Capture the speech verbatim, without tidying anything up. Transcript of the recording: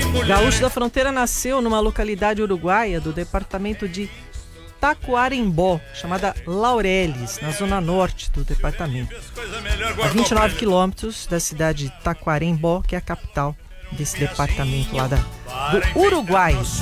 Gaúcho da Fronteira nasceu numa localidade uruguaia do departamento de Tacuarembó, chamada Laureles, na zona norte do departamento. A vinte e nove quilômetros da cidade de Tacuarembó, que é a capital desse departamento lá da, do Uruguai.